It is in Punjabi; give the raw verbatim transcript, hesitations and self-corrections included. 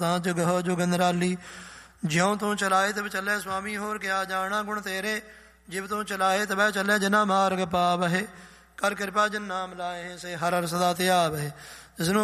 ਤਾਂ ਜੁਗਹੁ ਜੁਗ ਨਿਰਾਲੀ। ਜਿਉਂ ਤੂੰ ਚਲਾਏ ਤਿਵ ਚੱਲੇ ਸੁਆਮੀ, ਹੋਰ ਕਿਆ ਜਾਣਾ ਗੁਣ ਤੇਰੇ। ਜਿਵ ਤੂੰ ਚਲਾਏ ਤਵੈ ਚੱਲੇ, ਜਿਨਾ ਮਾਰਗ ਪਾਵਹਿ। ਕਰ ਕਿਰਪਾ ਜਿਨ ਨਾਮ ਲਾਏ, ਸੇ ਹਰਿ ਹਰਿ ਸਦਾ ਧਿਆਵਹਿ। ਜਿਸਨੂੰ